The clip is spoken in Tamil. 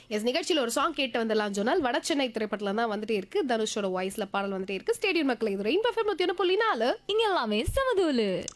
எஸ் நிகழ்ச்சியில் ஒரு சாங் கேட்டு வந்துடலாம் சொன்னால் வடசென்னை திரைப்படத்துல தான் வந்துட்டே இருக்கு. தனுஷோட வாய்ஸ்ல பாடல் வந்துட்டே இருக்கு. ஸ்டேடியம் மக்களை இது ரெயின் பஃபர் 101.4. இங்க எல்லாமே சமதூலு.